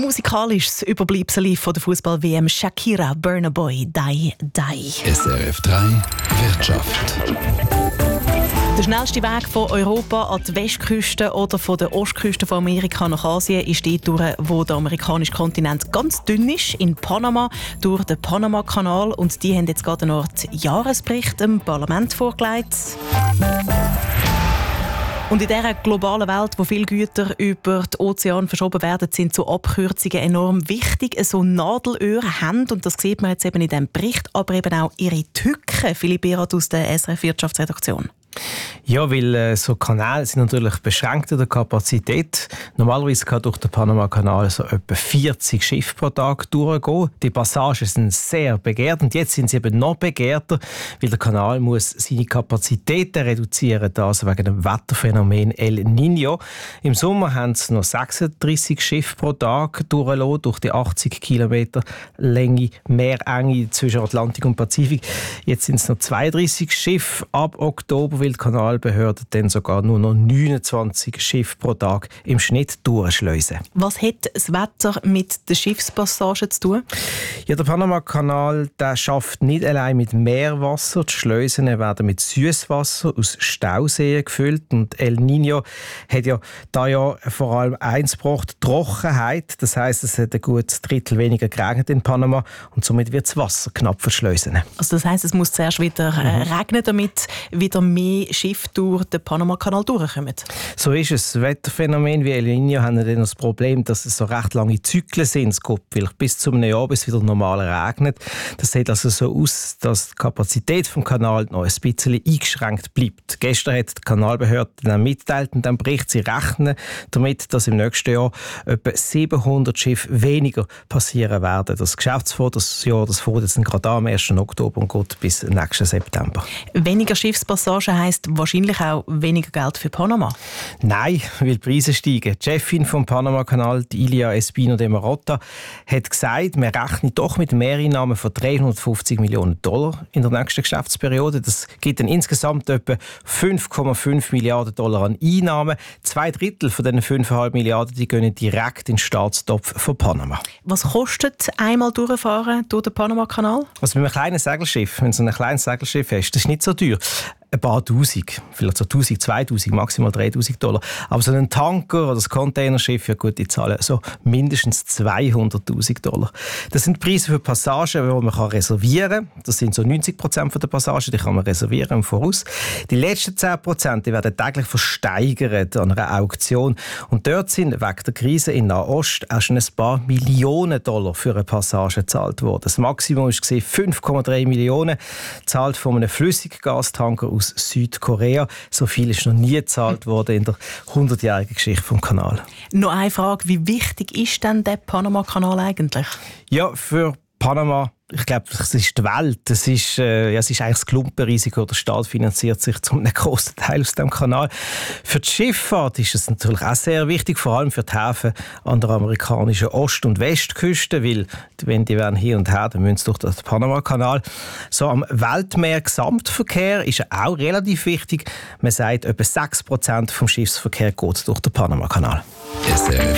musikalisches Überbleibsel von der Fußball-WM Shakira, Burna Boy, Die Die. SRF 3 Wirtschaft. Der schnellste Weg von Europa an die Westküste oder von der Ostküste von Amerika nach Asien ist die durch, wo der amerikanische Kontinent ganz dünn ist, in Panama, durch den Panama-Kanal. Und die haben jetzt gerade eine Art Jahresbericht im Parlament vorgelegt. Und in dieser globalen Welt, wo viele Güter über den Ozean verschoben werden, sind so Abkürzungen enorm wichtig. So Nadelöhren haben, und das sieht man jetzt eben in diesem Bericht, aber eben auch ihre Tücken. Philipp Berath aus der SRF Wirtschaftsredaktion. Ja, weil so Kanäle sind natürlich beschränkt in der Kapazität. Normalerweise kann durch den Panama-Kanal so etwa 40 Schiffe pro Tag durchgehen. Die Passagen sind sehr begehrt und jetzt sind sie eben noch begehrter, weil der Kanal muss seine Kapazitäten reduzieren, also wegen dem Wetterphänomen El Niño. Im Sommer haben sie noch 36 Schiffe pro Tag durchgelassen, durch die 80 Kilometer Länge Meerenge zwischen Atlantik und Pazifik. Jetzt sind es noch 32 Schiffe ab Oktober, weil die Kanalbehörden dann sogar nur noch 29 Schiffe pro Tag im Schnitt durchschleusen. Was hat das Wetter mit der Schiffspassage zu tun? Ja, der Panama-Kanal schafft nicht allein mit Meerwasser. Die Schleusen werden mit Süßwasser aus Stauseen gefüllt. Und El Niño hat ja da Jahr vor allem eins gebracht, Trockenheit. Das heisst, es hat ein gutes Drittel weniger geregnet in Panama und somit wird das Wasser knapp für die Schleusen. Also das heisst, es muss zuerst wieder regnen, damit wieder mehr Schiffe durch den Panama-Kanal durchkommen? So ist es. Das Wetterphänomen wie El Niño haben dann das Problem, dass es so recht lange Zyklen sind. Es geht vielleicht bis zu einem Jahr, bis wieder normal regnet. Das sieht also so aus, dass die Kapazität des Kanals noch ein bisschen eingeschränkt bleibt. Gestern hat die Kanalbehörde dann mitteilt in diesem Bericht, sie rechnen damit, dass im nächsten Jahr etwa 700 Schiffe weniger passieren werden. Das Geschäftsjahr, das fährt jetzt gerade am 1. Oktober und geht bis nächsten September. Weniger Schiffspassagen heisst wahrscheinlich auch weniger Geld für Panama? Nein, weil die Preise steigen. Die Chefin vom Panama-Kanal, Ilia Espino de Marotta, hat gesagt, wir rechnen doch mit Mehreinnahmen von $350 Millionen in der nächsten Geschäftsperiode. Das gibt dann insgesamt etwa $5,5 Milliarden an Einnahmen. 2/3 von diesen 5,5 Milliarden die gehen direkt in den Staatstopf von Panama. Was kostet einmal durchfahren durch den Panama-Kanal? Also mit einem kleinen Segelschiff, wenn du ein kleines Segelschiff hast, das ist nicht so teuer. Ein paar Tausend, vielleicht so 1'000, 2'000, maximal $3'000. Aber so ein Tanker oder ein Containerschiff, ja gut, die zahlen so mindestens $200'000. Das sind Preise für Passagen, die man reservieren kann. Das sind so 90% der Passagen, die kann man reservieren im Voraus. Die letzten 10% die werden täglich versteigert an einer Auktion. Und dort sind wegen der Krise in Nahost auch schon ein paar Millionen Dollar für eine Passage gezahlt worden. Das Maximum war 5,3 Millionen, gezahlt von einem Flüssiggastanker aus Südkorea. So viel ist noch nie gezahlt worden in der 100-jährigen Geschichte vom Kanal. Noch eine Frage, wie wichtig ist denn der Panama-Kanal eigentlich? Ja, für Panama, ich glaube, das ist die Welt. Es ist eigentlich das Klumpenrisiko. Der Staat finanziert sich zu einem grossen Teil aus dem Kanal. Für die Schifffahrt ist es natürlich auch sehr wichtig, vor allem für die Häfen an der amerikanischen Ost- und Westküste, weil wenn die werden hier und her, dann müssen sie durch den Panama-Kanal. So am Weltmeer-Gesamtverkehr ist er auch relativ wichtig. Man sagt, etwa 6% vom Schiffsverkehr geht durch den Panama-Kanal. SRF